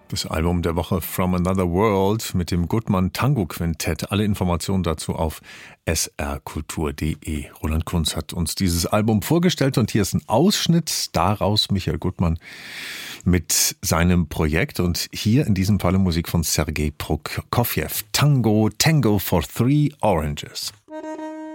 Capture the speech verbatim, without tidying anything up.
Das Album der Woche From Another World mit dem Gutmann Tango Quintett. Alle Informationen dazu auf s r kultur punkt d e. Roland Kunz hat uns dieses Album vorgestellt und hier ist ein Ausschnitt daraus. Michael Gutmann mit seinem Projekt und hier in diesem Falle Musik von Sergei Prokofjew. Tango, Tango for Three Oranges.